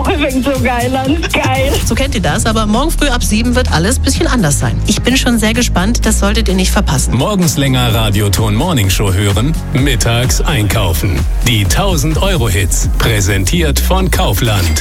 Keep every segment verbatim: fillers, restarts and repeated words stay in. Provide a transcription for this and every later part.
Woche fängt so geil an. Geil. So kennt ihr das, aber morgen früh ab sieben wird alles ein bisschen anders sein. Ich bin schon sehr gespannt, das solltet ihr nicht verpassen. Morgens länger Radioton Morning Show hören, mittags einkaufen. Die tausend Euro Hits, präsentiert von Kaufland.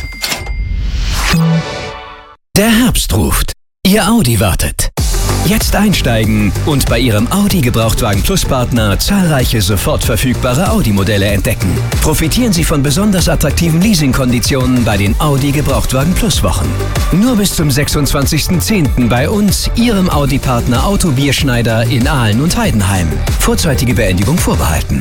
Der Herbst ruft. Ihr Audi wartet. Jetzt einsteigen und bei Ihrem Audi Gebrauchtwagen Plus Partner zahlreiche sofort verfügbare Audi-Modelle entdecken. Profitieren Sie von besonders attraktiven Leasingkonditionen bei den Audi Gebrauchtwagen Plus Wochen. Nur bis zum sechsundzwanzigsten zehnten bei uns, Ihrem Audi-Partner Auto Bierschneider in Aalen und Heidenheim. Vorzeitige Beendigung vorbehalten.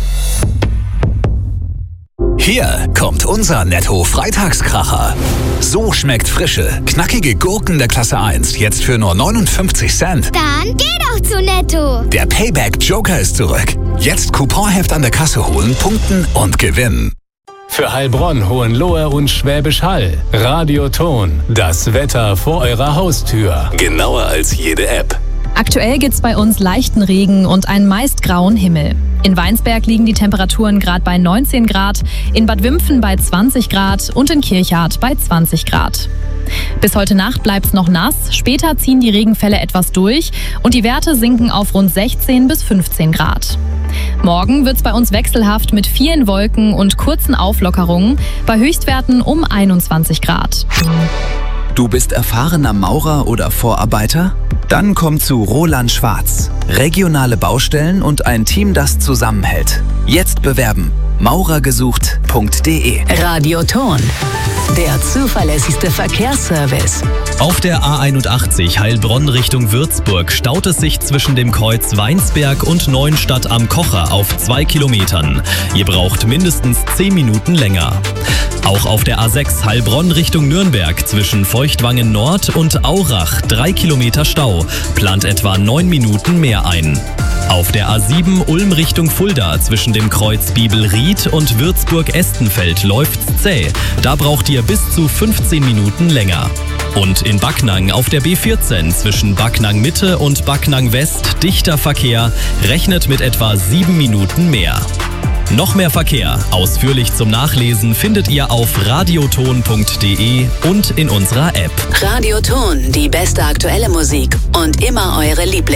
Hier kommt unser Netto-Freitagskracher. So schmeckt frische, knackige Gurken der Klasse eins jetzt für nur neunundfünfzig Cent. Dann geh doch zu Netto. Der Payback-Joker ist zurück. Jetzt Couponheft an der Kasse holen, punkten und gewinnen. Für Heilbronn, Hohenlohe und Schwäbisch Hall. Radioton, das Wetter vor eurer Haustür. Genauer als jede App. Aktuell gibt's bei uns leichten Regen und einen meist grauen Himmel. In Weinsberg liegen die Temperaturen gerade bei neunzehn Grad, in Bad Wimpfen bei zwanzig Grad und in Kirchhardt bei zwanzig Grad. Bis heute Nacht bleibt's noch nass, später ziehen die Regenfälle etwas durch und die Werte sinken auf rund sechzehn bis fünfzehn Grad. Morgen wird's bei uns wechselhaft mit vielen Wolken und kurzen Auflockerungen, bei Höchstwerten um einundzwanzig Grad. Du bist erfahrener Maurer oder Vorarbeiter? Dann komm zu Roland Schwarz. Regionale Baustellen und ein Team, das zusammenhält. Jetzt bewerben. maurergesucht punkt de. Radioton, der zuverlässigste Verkehrsservice. Auf der A einundachtzig Heilbronn Richtung Würzburg staut es sich zwischen dem Kreuz Weinsberg und Neuenstadt am Kocher auf zwei Kilometern. Ihr braucht mindestens zehn Minuten länger. Auch auf der A sechs Heilbronn Richtung Nürnberg zwischen Feuchtwangen Nord und Aurach drei Kilometer Stau, plant etwa neun Minuten mehr ein. Auf der A sieben Ulm Richtung Fulda zwischen dem Kreuz Bibelried und Würzburg-Estenfeld läuft's zäh. Da braucht ihr bis zu fünfzehn Minuten länger. Und in Backnang auf der B vierzehn zwischen Backnang Mitte und Backnang West dichter Verkehr, rechnet mit etwa sieben Minuten mehr. Noch mehr Verkehr, ausführlich zum Nachlesen, findet ihr auf radioton punkt de und in unserer App. Radioton, die beste aktuelle Musik und immer eure Lieblings.